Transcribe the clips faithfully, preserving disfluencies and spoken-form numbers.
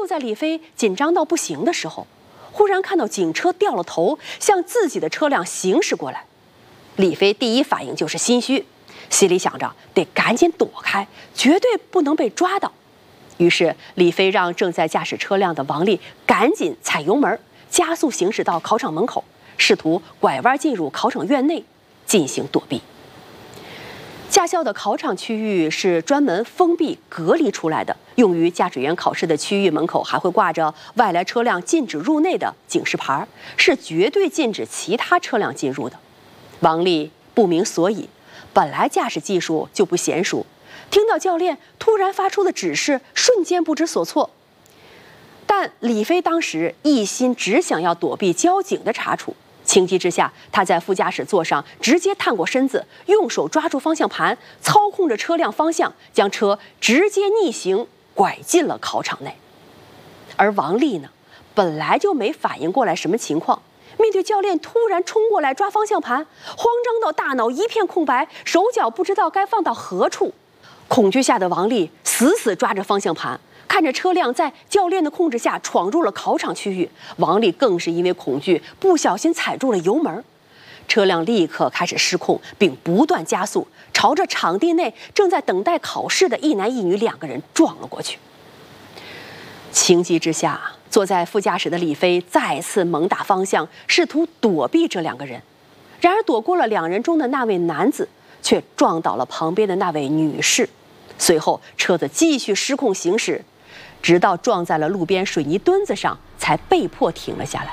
在李飞紧张到不行的时候，忽然看到警车掉了头，向自己的车辆行驶过来。李飞第一反应就是心虚，心里想着得赶紧躲开，绝对不能被抓到。于是李飞让正在驾驶车辆的王丽赶紧踩油门，加速行驶到考场门口，试图拐弯进入考场院内进行躲避。驾校的考场区域是专门封闭隔离出来的，用于驾驶员考试的区域门口还会挂着外来车辆禁止入内的警示牌，是绝对禁止其他车辆进入的。王丽不明所以，本来驾驶技术就不娴熟，听到教练突然发出的指示，瞬间不知所措。但李飞当时一心只想要躲避交警的查处，情急之下，他在副驾驶座上直接探过身子，用手抓住方向盘，操控着车辆方向，将车直接逆行拐进了考场内。而王丽呢，本来就没反应过来什么情况，面对教练突然冲过来抓方向盘，慌张到大脑一片空白，手脚不知道该放到何处。恐惧下的王丽死死抓着方向盘，看着车辆在教练的控制下闯入了考场区域，王丽更是因为恐惧不小心踩住了油门，车辆立刻开始失控，并不断加速，朝着场地内正在等待考试的一男一女两个人撞了过去。情急之下，坐在副驾驶的李飞再次猛打方向，试图躲避这两个人，然而躲过了两人中的那位男子，却撞倒了旁边的那位女士。随后车子继续失控行驶，直到撞在了路边水泥墩子上，才被迫停了下来。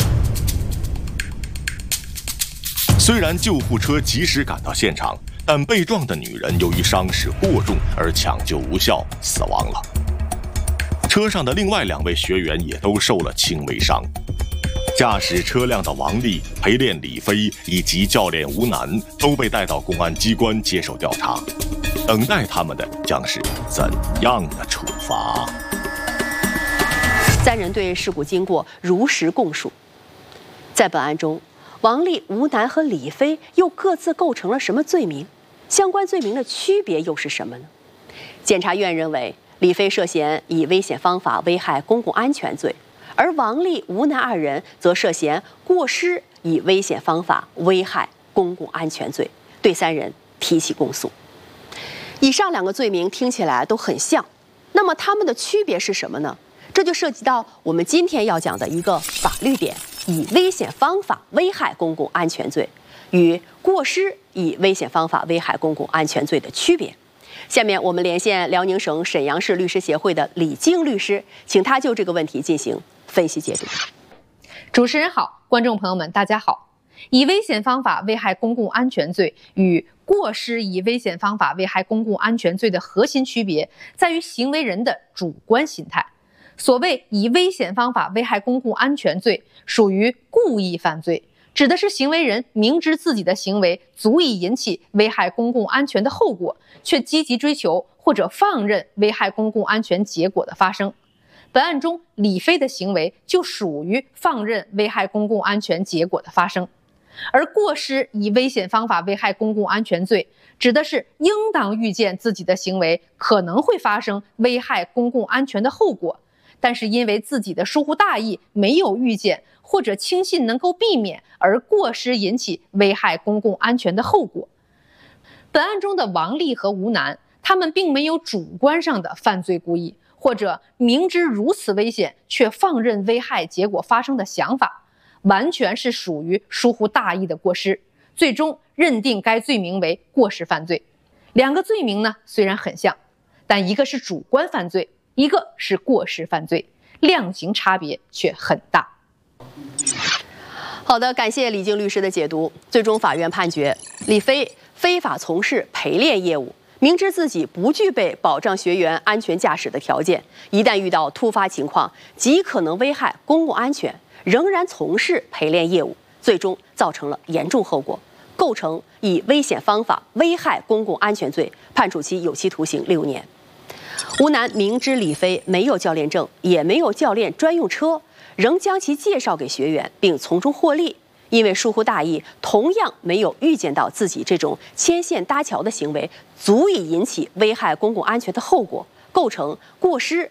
虽然救护车及时赶到现场，但被撞的女人由于伤势过重而抢救无效死亡了。车上的另外两位学员也都受了轻微伤。驾驶车辆的王丽、陪练李飞以及教练吴楠都被带到公安机关接受调查，等待他们的将是怎样的处罚？ 三人对事故经过如实供述。在本案中，王丽、吴楠和李飞又各自构成了什么罪名？相关罪名的区别又是什么呢？检察院认为，李飞涉嫌以危险方法危害公共安全罪，而王丽、吴楠二人则涉嫌过失以危险方法危害公共安全罪，对三人提起公诉。以上两个罪名听起来都很像，那么它们的区别是什么呢？这就涉及到我们今天要讲的一个法律点：以危险方法危害公共安全罪与过失以危险方法危害公共安全罪的区别。下面我们连线辽宁省沈阳市律师协会的李静律师，请他就这个问题进行分析解读。 主持人好，观众朋友们大家好。以危险方法危害公共安全罪与过失以危险方法危害公共安全罪的核心区别在于行为人的主观心态。所谓以危险方法危害公共安全罪，属于故意犯罪，指的是行为人明知自己的行为足以引起危害公共安全的后果，却积极追求或者放任危害公共安全结果的发生。本案中，李飞的行为就属于放任危害公共安全结果的发生。而过失以危险方法危害公共安全罪，指的是应当预见自己的行为可能会发生危害公共安全的后果，但是因为自己的疏忽大意没有预见，或者轻信能够避免，而过失引起危害公共安全的后果。本案中的王丽和吴楠，他们并没有主观上的犯罪故意，或者明知如此危险却放任危害结果发生的想法，完全是属于疏忽大意的过失，最终认定该罪名为过失犯罪。两个罪名呢，虽然很像，但一个是主观犯罪，一个是过失犯罪，量刑差别却很大。 好的，感谢李静律师的解读。最终法院判决，李飞非法从事陪练业务，明知自己不具备保障学员安全驾驶的条件，一旦遇到突发情况，极可能危害公共安全，仍然从事陪练业务，最终造成了严重后果，构成以危险方法危害公共安全罪，判处其有期徒刑六年。吴楠明知李飞没有教练证，也没有教练专用车，仍将其介绍给学员，并从中获利。因为疏忽大意，同样没有预见到自己这种牵线搭桥的行为足以引起危害公共安全的后果，构成过失